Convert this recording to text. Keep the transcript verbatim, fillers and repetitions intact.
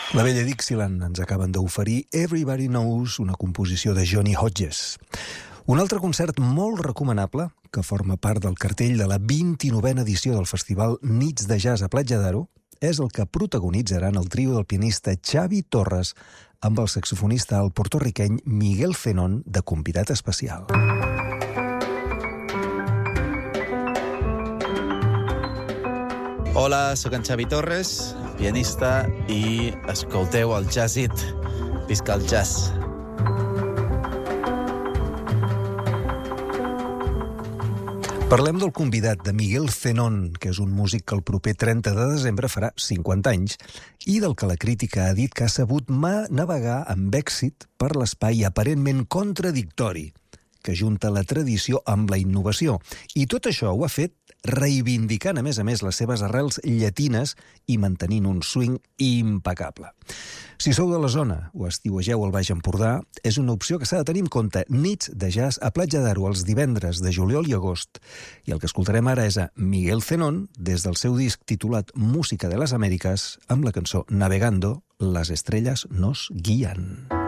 La vella Dixieland ens acaben d'oferir Everybody Knows, una composició de Johnny Hodges. Un altre concert molt recomanable, que forma part del cartell de la vint-i-novena edició del festival Nits de Jazz a Platja d'Aro, és el que protagonitzaran el trio del pianista Xavi Torres amb el saxofonista el porto-riqueny Miguel Zenón de convidat especial. Hola, sóc en Xavi Torres, pianista, i escolteu el Jazzit. Visca el jazz. Parlem del convidat de Miguel Zenón, que és un músic que el proper trenta de desembre farà cinquanta anys, i del que la crítica ha dit que ha sabut navegar amb èxit per l'espai aparentment contradictori, que junta la tradició amb la innovació. I tot això ho ha fet reivindicant, a més a més, les seves arrels llatines i mantenint un swing impecable. Si sou de la zona o estiuegeu al Baix Empordà, és una opció que s'ha de tenir en compte. Nits de jazz a Platja d'Aro els divendres de juliol i agost. I el que escoltarem ara és a Miguel Zenón des del seu disc titulat Música de las Américas amb la cançó Navegando, las estrellas nos guían.